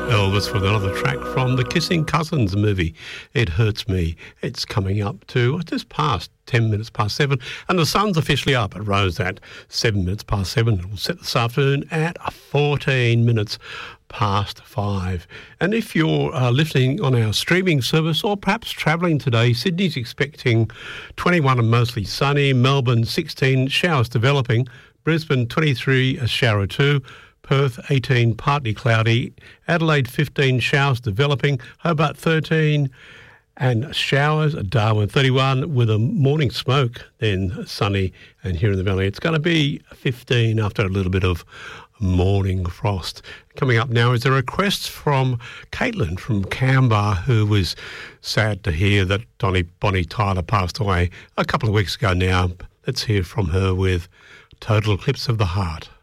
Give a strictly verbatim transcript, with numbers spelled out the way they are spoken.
Elvis with another track from the Kissing Cousins movie, It Hurts Me. It's coming up to just past ten minutes past seven, and the sun's officially up. It rose at seven minutes past seven. It will set this afternoon at fourteen minutes past five. And if you're uh, listening on our streaming service or perhaps travelling today, Sydney's expecting twenty-one and mostly sunny, Melbourne sixteen, showers developing, Brisbane twenty-three, a shower or two, Perth eighteen, partly cloudy, Adelaide fifteen, showers developing, Hobart thirteen, and showers, Darwin thirty-one with a morning smoke, then sunny, and here in the valley it's going to be fifteen after a little bit of morning frost. Coming up now is a request from Caitlin from Canberra, who was sad to hear that Donnie, Bonnie Tyler passed away a couple of weeks ago now. Let's hear from her with Total Eclipse of the Heart.